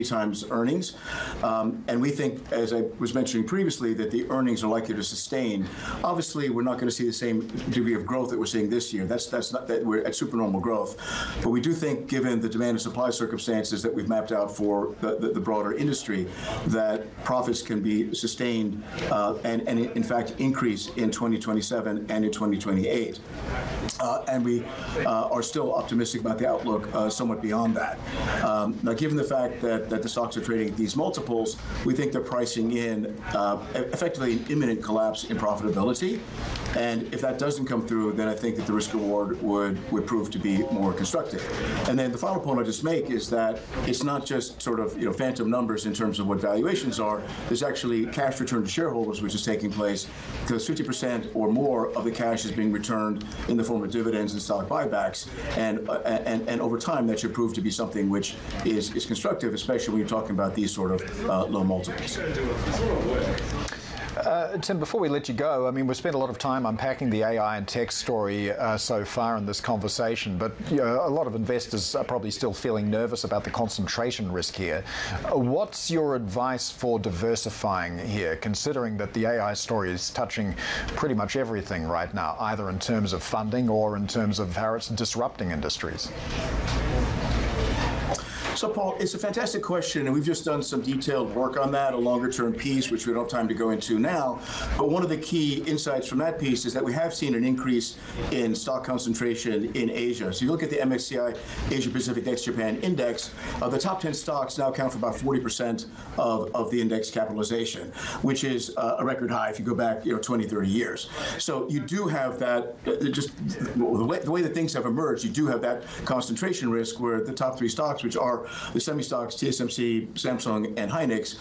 times earnings, and we think, as I was mentioning previously, that the earnings are likely to sustain. Obviously, we're not going to see the same degree of growth that we're seeing this year. That's not that we're at supernormal growth, but we do think, given the demand and supply circumstances that we've mapped out for the broader industry, that profits can be sustained and in fact increase in 2027 and in 2028. And we are still optimistic about the outlook somewhat beyond that. Now, given the fact that the stocks are trading at these multiples, we think they're pricing in effectively an imminent collapse in profitability. And if that doesn't come through, then I think that the risk reward would prove to be more constructive. And then the final point I'll just make is that it's not just sort of phantom numbers in terms of what valuations are. There's actually cash return to shareholders, which is taking place because 50% or more of the cash is being returned in the form of dividends and stock buybacks. And over time, that should prove to be something which is constructive, especially when you're talking about these sort of low multiples. Tim, before we let you go, I mean, we've spent a lot of time unpacking the AI and tech story so far in this conversation, but a lot of investors are probably still feeling nervous about the concentration risk here. What's your advice for diversifying here, considering that the AI story is touching pretty much everything right now, either in terms of funding or in terms of how it's disrupting industries? So, Paul, it's a fantastic question, and we've just done some detailed work on that, a longer-term piece, which we don't have time to go into now. But one of the key insights from that piece is that we have seen an increase in stock concentration in Asia. So you look at the MSCI Asia-Pacific ex-Japan Index, the top 10 stocks now account for about 40% of the index capitalization, which is a record high if you go back 20, 30 years. So you do have that, just the way that things have emerged, you do have that concentration risk where the top three stocks, which are the semi-stocks, TSMC, Samsung, and Hynix,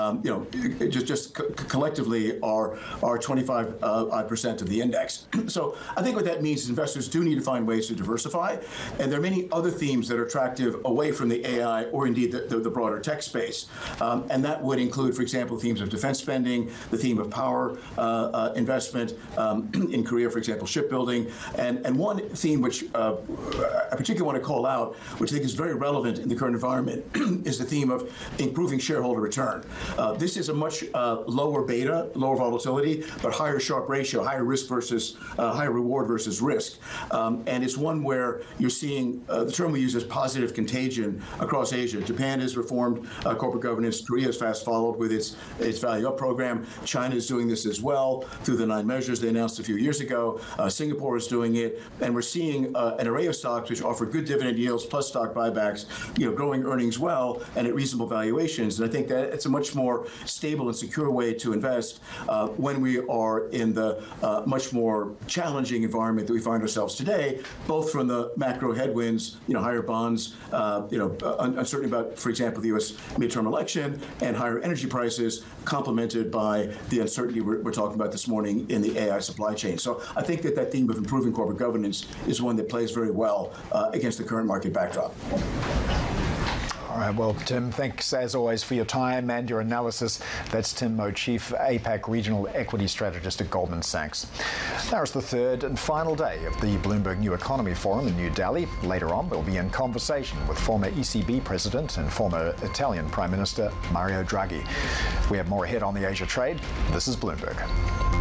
collectively are 25% of the index. So I think what that means is investors do need to find ways to diversify, and there are many other themes that are attractive away from the AI or indeed the broader tech space. And that would include, for example, themes of defense spending, the theme of power investment, in Korea, for example, shipbuilding, and one theme which I particularly want to call out, which I think is very relevant in the current environment, is the theme of improving shareholder return. This is a much lower beta, lower volatility, but higher Sharpe ratio, higher risk versus higher reward versus risk. And it's one where you're seeing the term we use as positive contagion across Asia. Japan has reformed corporate governance. Korea has fast followed with its Value Up program. China is doing this as well through the 9 measures they announced a few years ago. Singapore is doing it. And we're seeing an array of stocks which offer good dividend yields plus stock buybacks, growing earnings well and at reasonable valuations. And I think that it's a much more stable and secure way to invest when we are in the much more challenging environment that we find ourselves today, both from the macro headwinds, higher bonds, uncertainty about, for example, the U.S. midterm election, and higher energy prices, complemented by the uncertainty we're talking about this morning in the AI supply chain. So I think that theme of improving corporate governance is one that plays very well against the current market backdrop. All right, well, Tim, thanks as always for your time and your analysis. That's Tim Moe, Chief APAC Regional Equity Strategist at Goldman Sachs. Now it's the third and final day of the Bloomberg New Economy Forum in New Delhi. Later on, we'll be in conversation with former ECB President and former Italian Prime Minister Mario Draghi. We have more ahead on the Asia trade. This is Bloomberg.